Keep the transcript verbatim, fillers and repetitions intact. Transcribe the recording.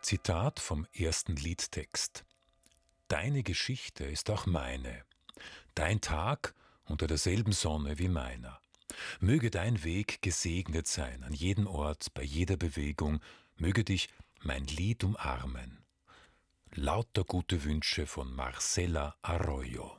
Zitat vom ersten Liedtext. Deine Geschichte ist auch meine, dein Tag unter derselben Sonne wie meiner. Möge dein Weg gesegnet sein, an jedem Ort, bei jeder Bewegung, möge dich mein Lied umarmen. Lauter gute Wünsche von Marcela Arroyo.